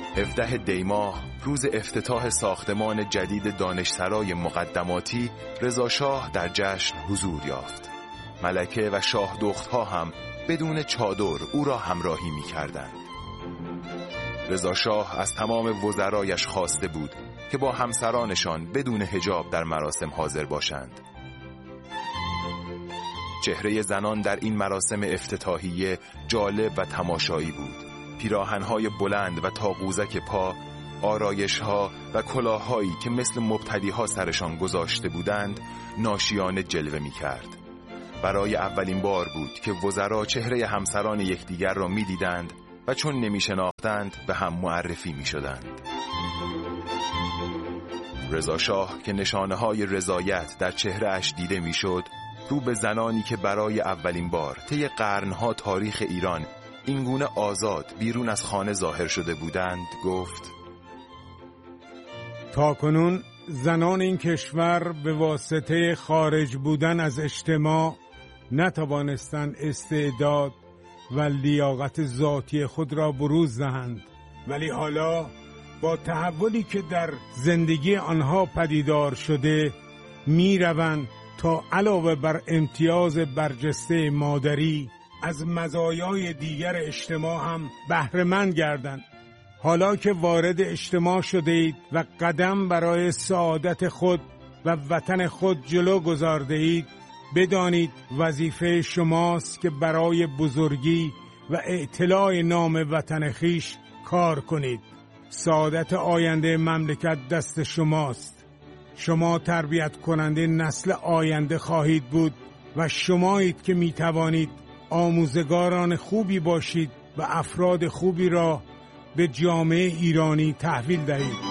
17 دی‌ماه روز افتتاح ساختمان جدید دانشسرای مقدماتی، رضا شاه در جشن حضور یافت. ملکه و شاه دختها هم بدون چادر او را همراهی می کردند. رضا شاه از تمام وزرایش خواسته بود که با همسرانشان بدون حجاب در مراسم حاضر باشند. چهره زنان در این مراسم افتتاحیه جالب و تماشایی بود. پیراهن‌های بلند و تا قوزک پا، آرایش‌ها و کلاه‌هایی که مثل مبتدی‌ها سرشان گذاشته بودند، ناشیانه جلوه می‌کرد. برای اولین بار بود که وزرا چهره همسران یکدیگر را می‌دیدند و چون نمی‌شناختند به هم معرفی می‌شدند. رضا شاه که نشانه‌های رضایت در چهره‌اش دیده می‌شد، رو به زنانی که برای اولین بار طی قرن‌ها تاریخ ایران اینگونه آزاد بیرون از خانه ظاهر شده بودند گفت: تاکنون زنان این کشور به واسطه خارج بودن از اجتماع نتوانستند استعداد و لیاقت ذاتی خود را بروز دهند، ولی حالا با تحولی که در زندگی آنها پدیدار شده می روند تا علاوه بر امتیاز برجسته مادری از مزایای دیگر اجتماع هم بهره‌مند گردند. حالا که وارد اجتماع شده اید و قدم برای سعادت خود و وطن خود جلو گذارده اید، بدانید وظیفه شماست که برای بزرگی و اعتلاع نام وطن خویش کار کنید. سعادت آینده مملکت دست شماست. شما تربیت کننده نسل آینده خواهید بود و شمایید که می توانید آموزگاران خوبی باشید و افراد خوبی را به جامعه ایرانی تحویل دهید.